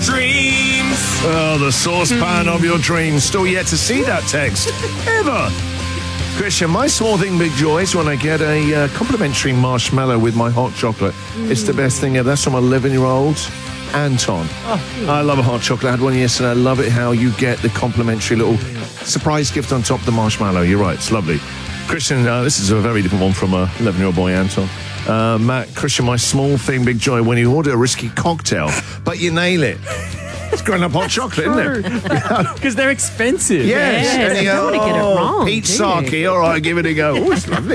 Dreams. Oh, the saucepan of your dreams. Still yet to see that text. Ever. Christian, my small thing, big joy is when I get a complimentary marshmallow with my hot chocolate. It's the best thing ever. That's from 11-year-old Anton. I love a hot chocolate. I had one yesterday. I love it how you get the complimentary little surprise gift on top of the marshmallow. You're right. It's lovely. Christian, this is a very different one from 11-year-old boy Anton. Matt, Christian, my small thing, big joy, when you order a risky cocktail, but you nail it. It's grown up hot chocolate, isn't it? Because they're expensive. Yes. Yes, And you you don't go, want to get it wrong, Pete do you? Saki, all right, give it a go. Oh, it's lovely.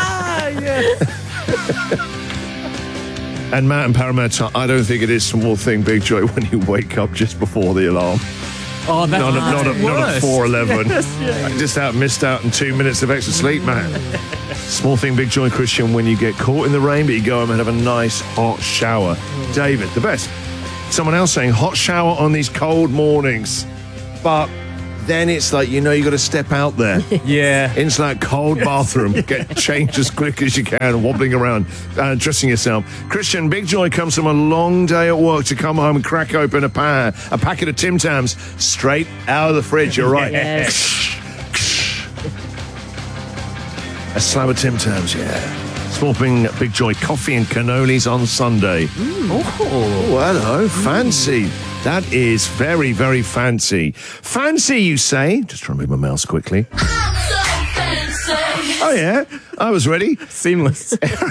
And Matt and Parramatta, I don't think it is small thing, big joy when you wake up just before the alarm. Oh, that's Not at worse. 4:11. I just missed out on 2 minutes of extra sleep, man. Small thing, big joy, Christian, when you get caught in the rain, but you go home and have a nice hot shower. David, the best. Someone else saying hot shower on these cold mornings, but then it's like, you got to step out there. Yeah. Into that cold bathroom, get changed as quick as you can, wobbling around, dressing yourself. Christian, big joy comes from a long day at work to come home and crack open a packet of Tim Tams straight out of the fridge. You're right. Yes. A slab of Tim Tams, yeah. Small thing, big joy, coffee and cannolis on Sunday. Oh, hello, fancy. That is very, very fancy. Fancy, you say? Just remove my mouse quickly. Oh, yeah, I was ready. Seamless.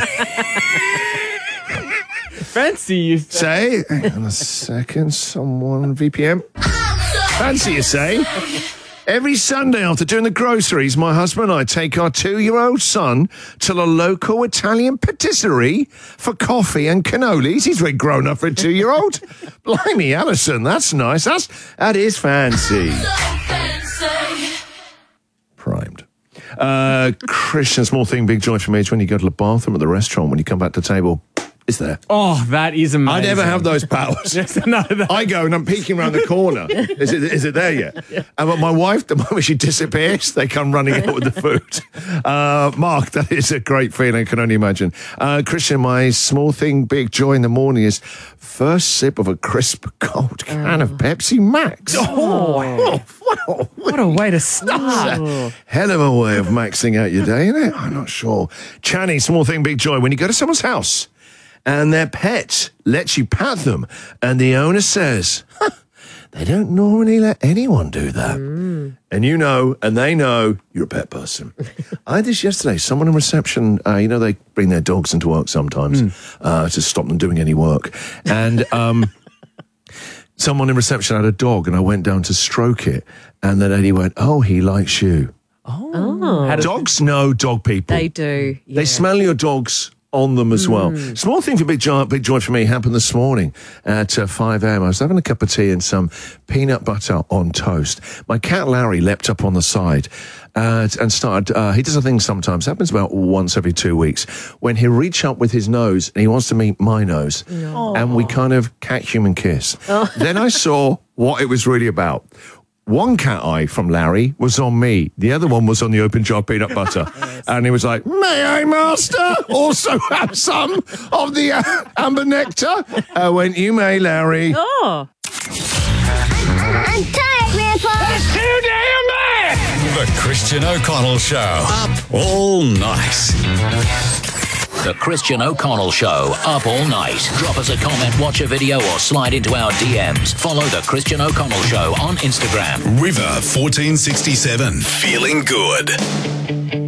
Fancy, you Say, hang on a second, someone, VPN. Fancy, you say? Every Sunday after doing the groceries, my husband and I take our 2-year-old son to the local Italian patisserie for coffee and cannolis. He's very grown up for a 2-year-old. Blimey, Alison, that's nice. That is fancy. Primed. Christian, small thing, big joy for me is when you go to the bathroom at the restaurant, when you come back to the table, it's there. Oh, that is amazing. I never have those powers. I go and I'm peeking around the corner. Is it there yet? But my wife, the moment she disappears, they come running out with the food. Mark, that is a great feeling. I can only imagine. Christian, my small thing, big joy in the morning is first sip of a crisp, cold can of Pepsi Max. What a way to start. Hell of a way of maxing out your day, isn't it? I'm not sure. Channy, small thing, big joy. When you go to someone's house and their pet lets you pat them and the owner says, they don't normally let anyone do that. And and they know you're a pet person. I had this yesterday. Someone in reception, they bring their dogs into work sometimes to stop them doing any work. And someone in reception had a dog and I went down to stroke it. And the lady went, oh, he likes you. Dogs know dog people. They do. Yeah. They smell your dogs on them as well. Small thing for big joy for me happened this morning at 5 a.m. I was having a cup of tea and some peanut butter on toast. My cat Larry leapt up on the side and started, he does a thing sometimes, happens about once every 2 weeks, when he'll reach up with his nose and he wants to meet my nose. And we kind of cat-human kiss. Then I saw what it was really about. One cat eye from Larry was on me. The other one was on the open jar peanut butter. And he was like, may I, master, also have some of the amber nectar? I went, you may, Larry. Oh. I'm tired, Grandpa. That's too damn bad. The Christian O'Connell Show. Up all night. The Christian O'Connell Show, up all night. Drop us a comment, watch a video, or slide into our DMs. Follow The Christian O'Connell Show on Instagram. River 1467. Feeling good.